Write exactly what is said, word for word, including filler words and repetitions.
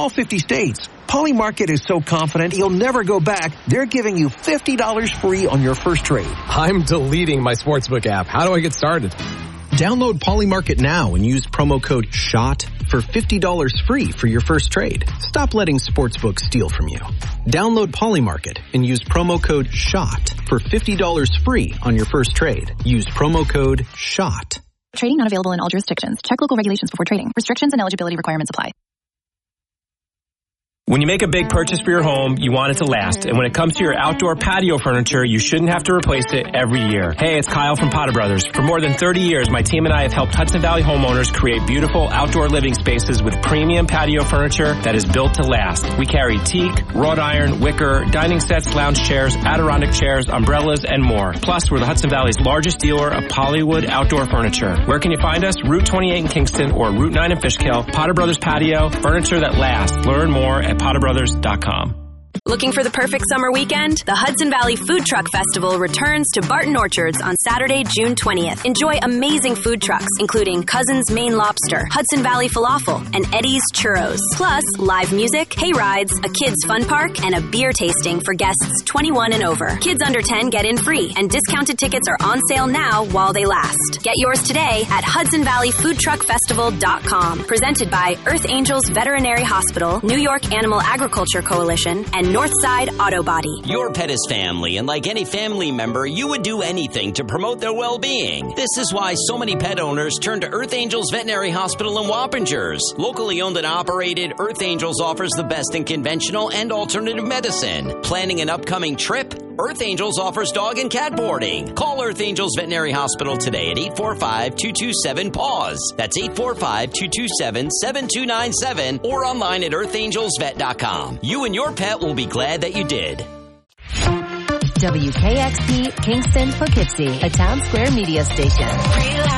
all fifty states. Polymarket is so confident you'll never go back, they're giving you fifty dollars free on your first trade. I'm deleting my Sportsbook app. How do I get started? Download Polymarket now and use promo code SHOT for fifty dollars free for your first trade. Stop letting Sportsbook steal from you. Download Polymarket and use promo code SHOT for fifty dollars free on your first trade. Use promo code SHOT. Trading not available in all jurisdictions. Check local regulations before trading. Restrictions and eligibility requirements apply. When you make a big purchase for your home, you want it to last. And when it comes to your outdoor patio furniture, you shouldn't have to replace it every year. Hey, it's Kyle from Potter Brothers. For more than thirty years, my team and I have helped Hudson Valley homeowners create beautiful outdoor living spaces with premium patio furniture that is built to last. We carry teak, wrought iron, wicker, dining sets, lounge chairs, Adirondack chairs, umbrellas, and more. Plus, we're the Hudson Valley's largest dealer of Polywood outdoor furniture. Where can you find us? Route twenty-eight in Kingston or Route nine in Fishkill. Potter Brothers Patio, furniture that lasts. Learn more at potter brothers dot com. Looking for the perfect summer weekend? The Hudson Valley Food Truck Festival returns to Barton Orchards on Saturday, June twentieth. Enjoy amazing food trucks, including Cousin's Maine Lobster, Hudson Valley Falafel, and Eddie's Churros. Plus, live music, hay rides, a kids' fun park, and a beer tasting for guests twenty-one and over. Kids under ten get in free, and discounted tickets are on sale now while they last. Get yours today at hudson valley food truck festival dot com. Presented by Earth Angels Veterinary Hospital, New York Animal Agriculture Coalition, and Northside Auto Body. Your pet is family, and like any family member, you would do anything to promote their well-being. This is why so many pet owners turn to Earth Angels Veterinary Hospital in Wappingers. Locally owned and operated, Earth Angels offers the best in conventional and alternative medicine. Planning an upcoming trip? Earth Angels offers dog and cat boarding. Call Earth Angels Veterinary Hospital today at eight four five, two two seven, P A U S E. That's eight four five, two two seven, seven two nine seven or online at earth angels vet dot com. You and your pet will be glad that you did. W K X P, Kingston, Poughkeepsie, a Town Square media station.